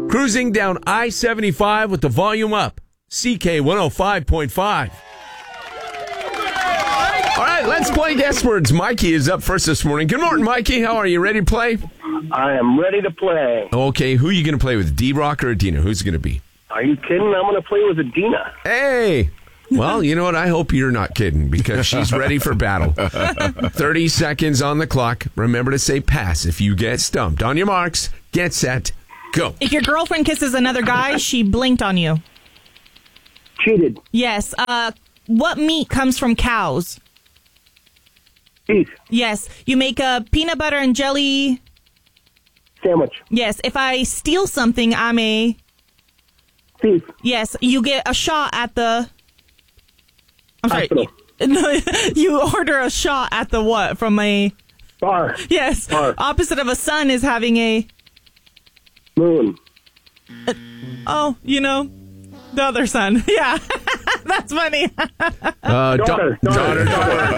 Cruising down I-75 with the volume up. CK 105.5. All right, let's play guess words. Mikey is up first this morning. Good morning, Mikey. How are you? Ready to play? I am ready to play. Okay, who are you going to play with? D-Rock or Adina? Who's it going to be? Are you kidding? I'm going to play with Adina. Hey! Well, you know what? I hope you're not kidding because she's ready for battle. 30 seconds on the clock. Remember to say pass if you get stumped. On your marks, get set, go. If your girlfriend kisses another guy, she blinked on you. Cheated. Yes. What meat comes from cows? Beef. Yes. You make a peanut butter and jelly. Sandwich. Yes. If I steal something, I'm a... Thief. Yes. You get a shot at the... I'm sorry. Hospital. No, you order a shot at the what? From a... Bar. Yes. Bar. Opposite of a sun is having a... Moon. Oh, you know, the other son. Yeah. That's funny. Daughter. Daughter.